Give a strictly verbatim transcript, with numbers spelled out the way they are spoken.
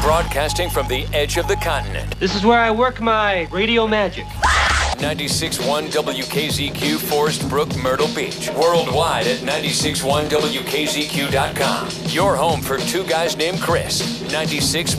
Broadcasting from the edge of the continent. This is where I work my radio magic. ninety-six point one W K Z Q, Forest Brook, Myrtle Beach. Worldwide at ninety-six point one W K Z Q dot com. Your home for two guys named Chris. ninety-six